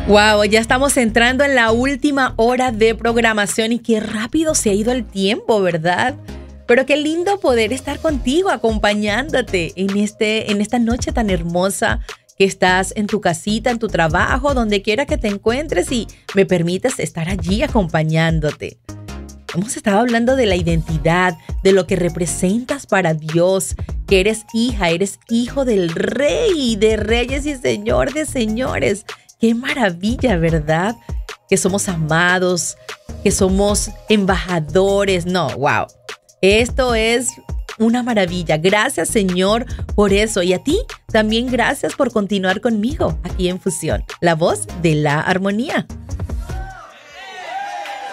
Wow, ya estamos entrando en la última hora de programación y qué rápido se ha ido el tiempo, ¿verdad? Pero qué lindo poder estar contigo, acompañándote en esta noche tan hermosa que estás en tu casita, en tu trabajo, donde quiera que te encuentres y me permites estar allí acompañándote. Hemos estado hablando de la identidad, de lo que representas para Dios, que eres hija, eres hijo del Rey de Reyes y Señor de Señores. ¡Qué maravilla!, ¿verdad? Que somos amados, que somos embajadores. No, wow. Esto es una maravilla. Gracias, Señor, por eso. Y a ti también gracias por continuar conmigo aquí en Fusión, la voz de la armonía.